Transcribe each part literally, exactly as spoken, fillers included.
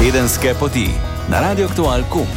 Tedenske poti na Radio Aktual.com.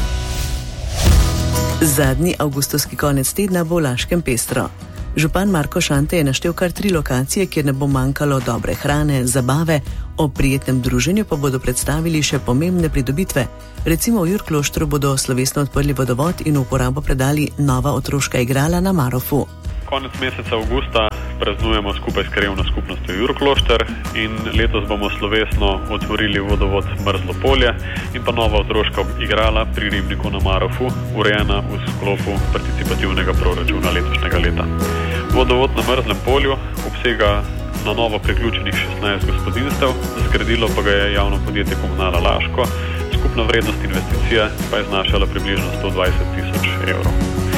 Zadnji avgustovski konec tedna bo v Laškem pestro. Župan Marko Šante je naštel kar tri lokacije, kjer ne bo manjkalo dobre hrane, zabave, ob prijetnem druženju pa bodo predstavili še pomembne pridobitve. Recimo v Jurkloštru bodo slovesno odprli vodovod in v uporabo predali nova otroška igrala na Marofu. Konec meseca avgusta praznujemo skupaj s krajevno skupnostjo Jurklošter in letos bomo slovesno otvorili vodovod Mrzlo polje in pa nova otroška igrala pri ribniku na Marofu, urejena v sklopu participativnega proračuna letošnjega leta. Vodovod na Mrzlem polju obsega na novo priključenih šestnajst gospodinstev, zgradilo pa ga je javno podjetje Komunala Laško, skupna vrednost investicije pa je znašala približno sto dvajset tisoč evrov.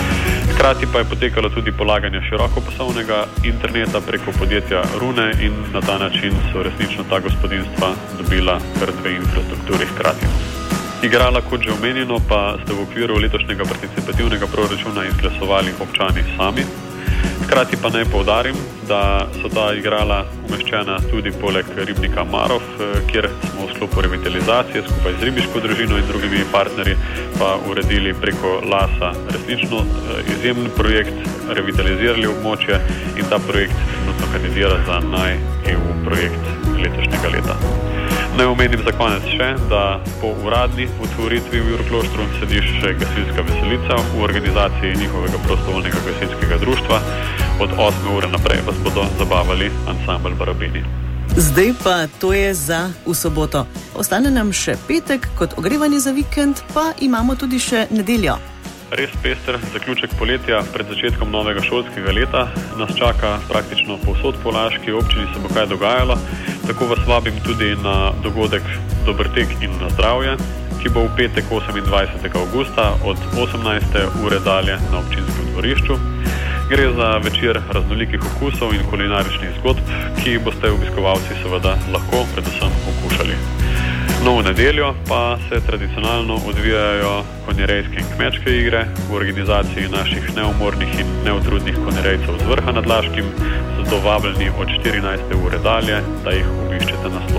Hkrati pa je potekalo tudi polaganje širokopasovnega interneta preko podjetja Rune in na ta način so resnično ta gospodinstva dobila kar dve infrastrukturi hkrati. Igrala, kot že omenjeno, pa ste v okviru letošnjega participativnega proračuna izglasovali občani sami. Hkrati pa naj poudarim, da so ta igrala umeščena tudi poleg ribnika Marof, kjer smo v sklopu revitalizacije skupaj z ribiško družino in drugimi partnerji pa uredili preko Lasa resnično izjemen projekt, revitalizirali območje in ta projekt trenutno kandidira za naj E U projekt letošnjega leta. Naj omenim za konec še, da po uradni otvoritvi v Jurkloštru sedi še gasilska veselica v organizaciji njihovega prostovoljnega gasilskega društva. Od osme ure naprej vas bodo zabavali ansambel Barabini. Zdaj pa to je za v soboto. Ostane nam še petek kot ogrevanje za vikend, pa imamo tudi še nedeljo. Res pester zaključek poletja pred začetkom novega šolskega leta. Nas čaka praktično povsod po Laški občini, se bo kaj dogajalo. Tako vas vabim tudi na dogodek Dober tek in na zdravje, ki bo v petek osemindvajsetega avgusta od osemnajste ure dalje na občinskem dvorišču. Gre za večer raznolikih okusov in kulinaričnih zgodb, ki boste obiskovalci seveda lahko predvsem okušali. No, v nedeljo pa se tradicionalno odvijajo konjerejske in kmečke igre v organizaciji naših neumornih in neutrudnih konjerejcev z vrha nad Laškim, zato vabljeni od štirinajste ure dalje, da jih obiščete na